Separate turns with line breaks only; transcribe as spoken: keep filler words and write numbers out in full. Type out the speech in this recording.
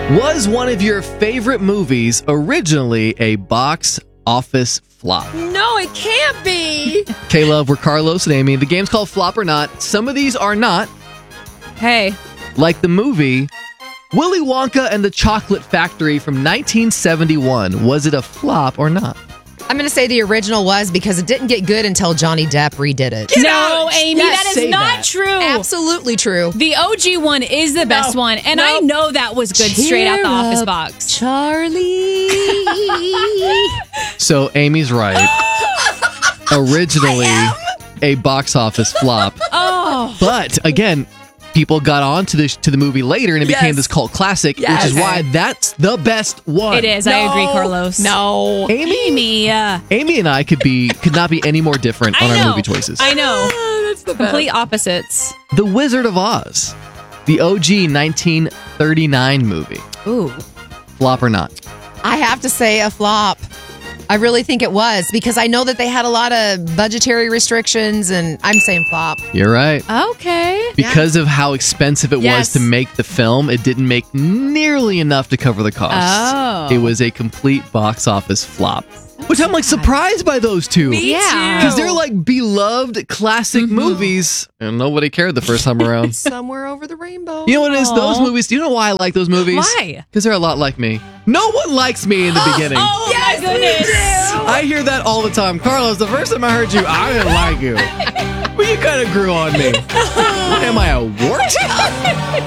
Was one of your favorite movies originally a box office flop?
No, it can't be.
K-Love, we're Carlos and Amy. The game's called Flop or Not. Some of these are not.
Hey.
Like the movie Willy Wonka and the Chocolate Factory from nineteen seventy-one. Was it a flop or not?
I'm going to say the original was because it didn't get good until Johnny Depp redid it.
Get no, out. Amy,
Yes,
that
say
is not
that.
true.
Absolutely true.
The O G one is the best
No.
one, and
No.
I know that was good straight out the
Cheer
Office
up,
box.
Charlie.
So Amy's right. Originally a box office flop.
Oh.
But again, people got on to, this, to the movie later and it
Yes.
became this cult classic,
Yes.
which is why that's the best one.
It is. I agree, Carlos.
No.
Amy,
Amy. Uh,
Amy and I could be could not be any more different
I
on
know.
our movie choices.
I know.
That's the
Complete opposites.
The Wizard of Oz, the O G nineteen thirty-nine movie.
Ooh.
Flop or not?
I have to say a flop. I really think it was because I know that they had a lot of budgetary restrictions, and I'm saying flop.
You're right.
Okay.
Because of how expensive it
Yes.
was to make the film, it didn't make nearly enough to cover the costs.
Oh.
It was a complete box office flop. Which I'm like surprised by those two.
Me
Yeah.
Because they're like beloved classic
Mm-hmm.
movies, and nobody cared the first time around.
Somewhere over the rainbow.
You know what it is? Those
Aw.
movies, do you know why I like those movies?
Why?
Because they're a lot like me. No one likes me in the beginning.
Oh, my goodness.
I hear that all the time. Carlos, the first time I heard you, I didn't like you. Well, you kind of grew on me. What am I, a wart?